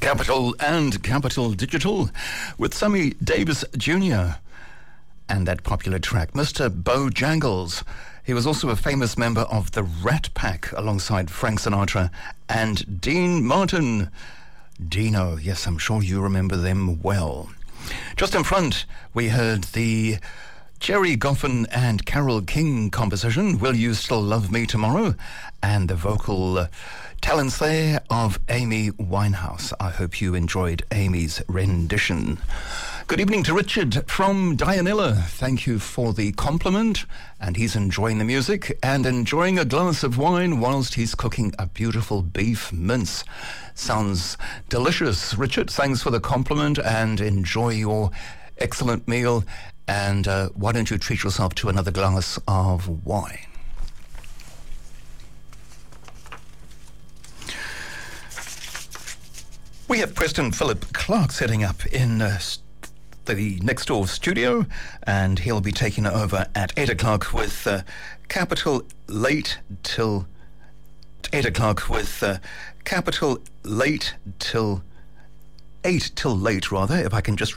Capital and Capital Digital with Sammy Davis Jr. and that popular track, Mr. Bojangles. He was also a famous member of the Rat Pack alongside Frank Sinatra and Dean Martin. Dino, yes, I'm sure you remember them well. Just in front, we heard the Jerry Goffin and Carole King composition, Will You Still Love Me Tomorrow? And the vocal talents there of Amy Winehouse. I hope you enjoyed Amy's rendition. Good evening to Richard from Dianella. Thank you for the compliment. And he's enjoying the music and enjoying a glass of wine whilst he's cooking a beautiful beef mince. Sounds delicious. Richard, thanks for the compliment and enjoy your excellent meal. And why don't you treat yourself to another glass of wine? We have Preston Philip Clark setting up in the next door studio, and he'll be taking over at 8 o'clock with Capital Late till 8 o'clock with Capital Late till 8 till late, rather, if I can just